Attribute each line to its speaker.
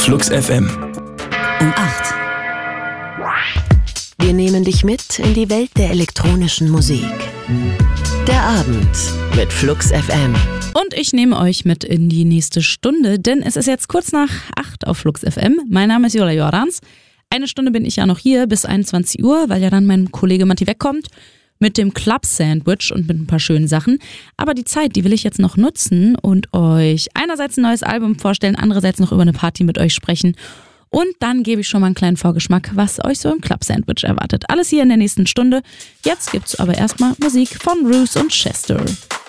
Speaker 1: Flux FM.
Speaker 2: Um 8. Wir nehmen dich mit in die Welt der elektronischen Musik. Der Abend mit Flux FM.
Speaker 3: Und ich nehme euch mit in die nächste Stunde, denn es ist jetzt kurz nach 8 auf Flux FM. Mein Name ist Jola Jordans. Eine Stunde bin ich ja noch hier bis 21 Uhr, weil ja dann mein Kollege Matti wegkommt mit dem Club Sandwich und mit ein paar schönen Sachen. Aber die Zeit, die will ich jetzt noch nutzen und euch einerseits ein neues Album vorstellen, andererseits noch über eine Party mit euch sprechen. Und dann gebe ich schon mal einen kleinen Vorgeschmack, was euch so im Club Sandwich erwartet. Alles hier in der nächsten Stunde. Jetzt gibt's aber erstmal Musik von Roos und Chester.